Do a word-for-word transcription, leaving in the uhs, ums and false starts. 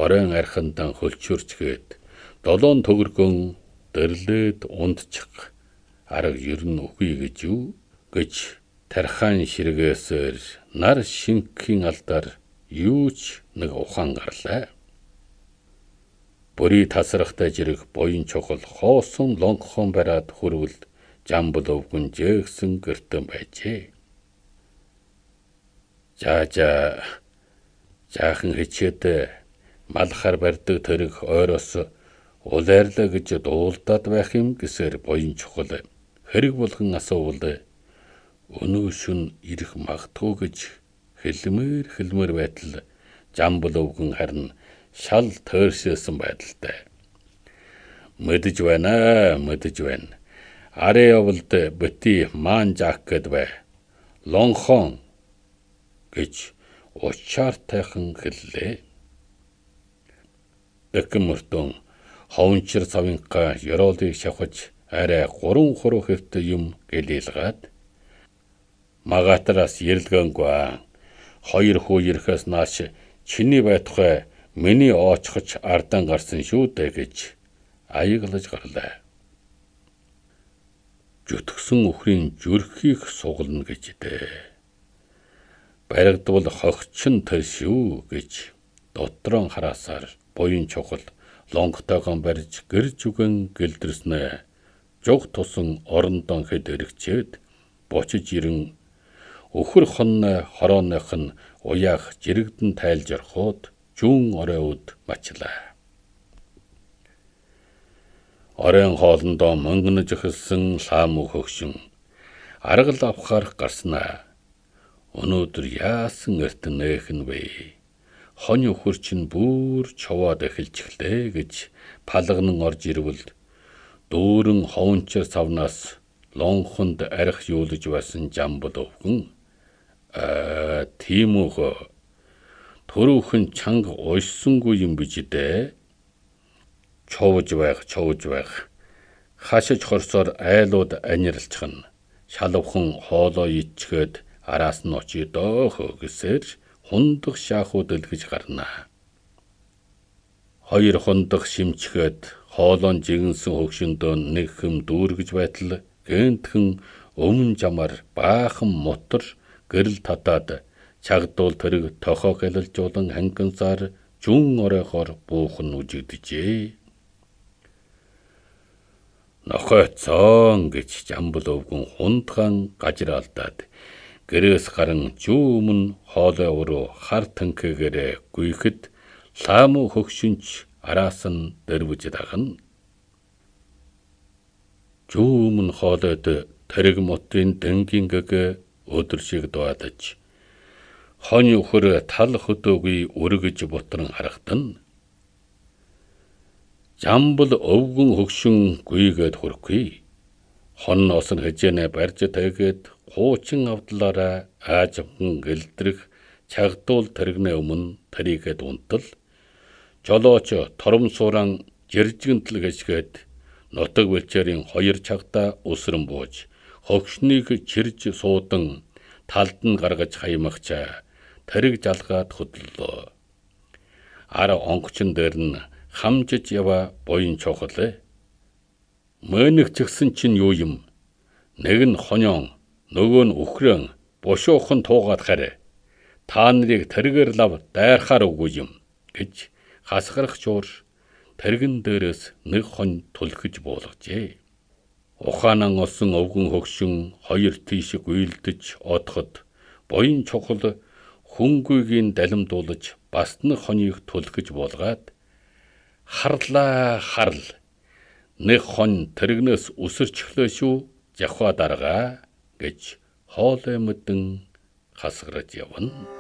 оройн архиндан хөлчөрчгээд долоон төгөргөн дөрлөөд ундчих арга ер нь үгүй гэж юу гэж тархаан ширгээсээр нар шингэхийн алдар юу ч нэг ухаан гарлаа. Бүрий тасрахтай жирэг буян чухал хоосон лонхон бараад хүрвэл Жамбал өвгөн жээгсэн гэртэн байжээ. За за жаахан хичээд малхаар барьдаг тэрэг ойроос улайрлаа гэж дуулдаад байх юм гэсээр буян чухал хэрэг болгон асуувал өнөө шүн ирэх магадгүй гэж хэлмээр хэлмээр байтал Жамбал өвгөн харин шал тойршээсэн байдалтай. Мэдэж байна, мэдэж байна. Арэ явалд бити маан жаакэд бай. Лонхон гэж учаар тайхан хэллээ. Дэкмөртөн ховнчир савинка ёроолыг шавхаж арай гурван хуруу хэвтэй юм гэлээлгаад магатраас ярилгаангүй хоёр хүү ирэхээс нааш чиний байтугай миний оочхоч ардан гарсан шүү дээ гэж аяглаж гарлаа. Зүтгсэн өхрийн зүрхийг сугална гэж дээ. Баригдвал хогчин тэр шүү гэж дотрон хараасаар буян чухал лонготойгон барьж гэрж үгэн гэлдэрснэ. Жуг тусан орондон хэд эргчээд бочиж ирэн өхөр хонны хорооных нь уяах жирэгдэн тайлж орхоод жүүн оройуд мачлаа. Оройн хоолндоо мөнгөнөж эхэлсэн лаам хөгшин аргал авахаар гарснаа. Өнөөдөр яасан эртнээх нь вэ? Хонь өхөр чинь бүр човоод эхэлж эхлээ гэж палганан орж ирвэл дүүрэн ховнчир савнаас лонхонд арх юулж байсан Жамбал өвгөн аа тийм үү төрөөхөн чанга уйссангүй юм бич дээ. Човж байх, човж байх. Хашиж хорсоор айлууд аниралчхан. Шалвхан хоолоо ичгээд араас нь очие доох гэсээр хундах шаахууд элгэж гарнаа. Хоёр хундах шимчгээд хоолон жигэнсэн хөгшөндөө нэг хэм дүүргэж байтал гэнтхэн өмнө жамаар баахан мотор гэрэл татаад чагдуул тэрэг тохоо хэлэлжуулан хангансаар зүүн оройхоор буухан үжигдэжээ. Нохойцоон гэж Жамбал өвгөн хундхан гажраалдаад гэрээс гарan зүүмн хоолой уруу хар танкэгээрээ гүйхэд лаамуу хөгшинч араас нь дэрвэж дагна. Зүүмн хоолойд тэрэг мотрын дэнгийн гэгэ өдөр шиг дуадаж хонь өхөр тал хөдөөгүй өргөж бутран харагдана. Жамбал өвгөн хөгшин гүйгээд хүрхгүй. Хонноос нь хэжээнэ барьж тайгээд хуучин авдлаараа аажмхан гэлдрэх чагдуул тэрэгнээ өмнө тэрийгээд унтал. Жолооч тором сууран жиржгэнтэл гэжгээд нутаг бэлчээрийн хоёр чагтаа өсрөн бууж хөгшнийг чирж суудан талд нь гаргаж хаймагчаа тэрэг жалгаад хөдлөлөө. Ара онгочин дээр нь хамжиж ява буян чухал. Мөнх чигсэн чинь юу юм? Нэг нь хонёон, нөгөө нь өхрөн, бушуухан туугаад харэ. Та нарыг тэргээр лав дайрахаар үгүй юм гэж хасгарах чуур тэргэн дээрээс нэг хонь түлхэж буулгажээ. Ухаанан осон өвгөн хөгшин хоёр тийш гүйлдэж одоход буян чухал хүнгүйгийн далимдуулж бас нэг хоньыг түлхэж буулгаад харлаа харл нэг хонь тэрэгнээс өсөрчлөө шүү жахва дарга гэж хоолой мэдэн хасгарч явна.